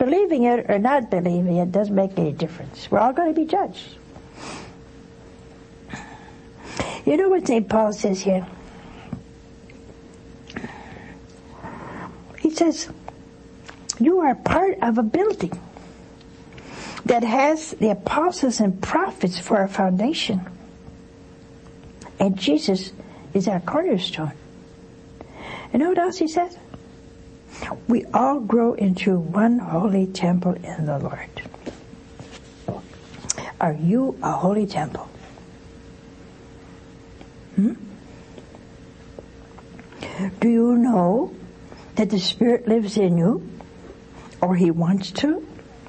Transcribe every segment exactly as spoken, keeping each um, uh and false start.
believing it or not believing it doesn't make any difference. We're all going to be judged. You know what Saint Paul says here? He says, you are part of a building that has the apostles and prophets for a foundation. And Jesus is our cornerstone. You know what else he says? We all grow into one holy temple in the Lord. Are you a holy temple? Hmm? Do you know that the Spirit lives in you? Or He wants to?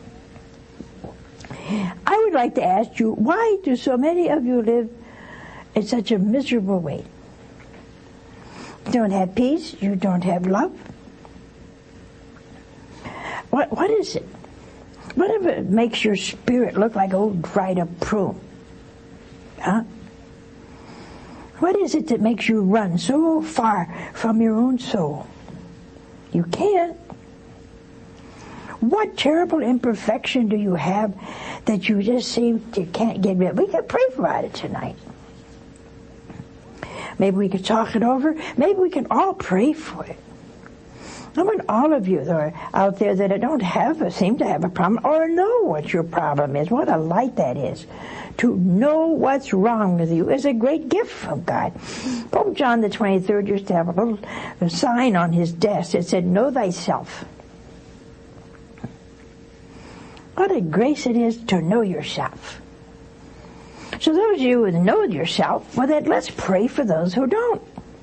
I would like to ask you, why do so many of you live in such a miserable way? You don't have peace, you don't have love. What what is it? Whatever makes your spirit look like old dried up prune? Huh? What is it that makes you run so far from your own soul? You can't. What terrible imperfection do you have that you just seem you can't get rid of? We can pray about it tonight. Maybe we could talk it over. Maybe we can all pray for it. I want all of you that are out there that don't have a, seem to have a problem or know what your problem is. What a light that is. To know what's wrong with you is a great gift from God. Pope John the twenty-third used to have a little a sign on his desk that said, know thyself. What a grace it is to know yourself. So those of you who know yourself, well then let's pray for those who don't.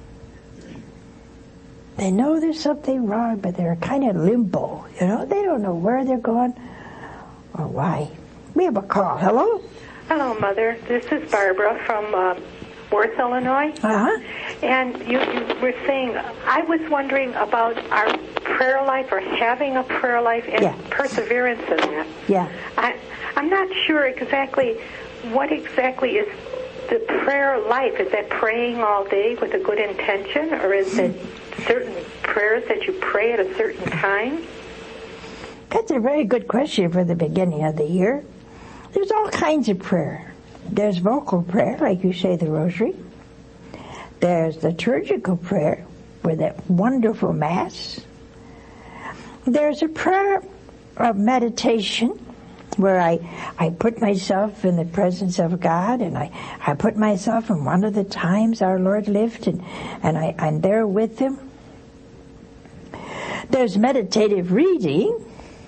They know there's something wrong, but they're kind of limbo. You know, they don't know where they're going or why. We have a call. Hello? Hello, Mother. This is Barbara from uh, Worth, Illinois. Uh-huh. And you, you were saying, I was wondering about our prayer life or having a prayer life and yeah. perseverance in that. Yeah. I, I'm not sure exactly what exactly is the prayer life. Is that praying all day with a good intention, or is it certain prayers that you pray at a certain time? That's a very good question for the beginning of the year. There's all kinds of prayer. There's vocal prayer, like you say the rosary. There's liturgical prayer with that wonderful Mass. There's a prayer of meditation where I, I put myself in the presence of God, and I, I put myself in one of the times our Lord lived, and, and I, I'm there with Him. There's meditative reading,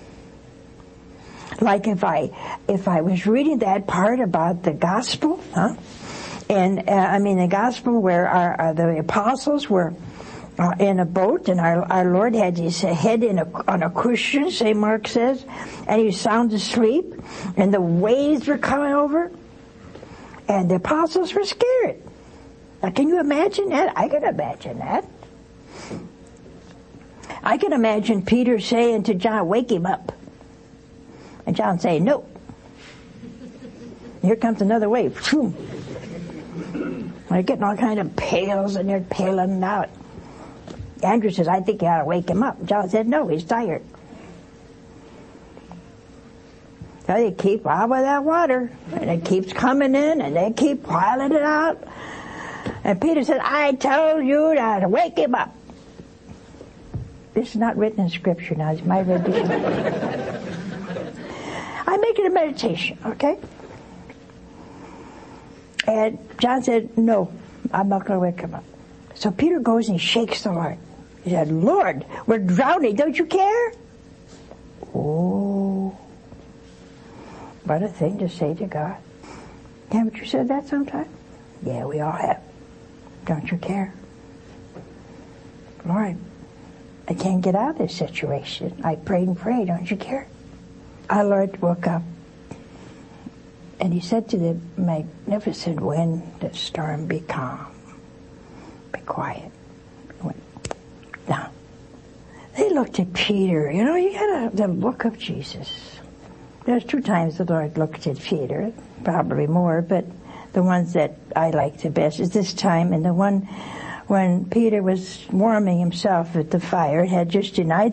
like if I if I was reading that part about the gospel, huh? And uh, I mean the gospel where our, our the apostles were uh, in a boat, and our our Lord had his head in a, on a cushion, Saint Mark says, and he was sound asleep, and the waves were coming over, and the apostles were scared. Now, can you imagine that? I can imagine that. I can imagine Peter saying to John, "Wake him up," and John saying, "No." Here comes another wave. They're getting all kind of pails, and they're paling out. Andrew says, "I think you ought to wake him up." John said, "No, he's tired." So they keep out with that water, and it keeps coming in, and they keep piling it out. And Peter said, "I told you to wake him up." This is not written in Scripture now. It's my rendition. I make it a meditation, okay? And John said, "No, I'm not going to wake him up." So Peter goes and he shakes the Lord. He said, "Lord, we're drowning. Don't you care?" Oh, what a thing to say to God. Haven't you said that sometime? Yeah, we all have. Don't you care? Lord, I can't get out of this situation. I prayed and prayed. Don't you care? Our Lord woke up, and he said to the magnificent wind, "The storm, be calm, be quiet." He went down. They looked at Peter. You know, you got the look of Jesus. There's two times the Lord looked at Peter, probably more, but the ones that I like the best is this time, and the one when Peter was warming himself at the fire, had just denied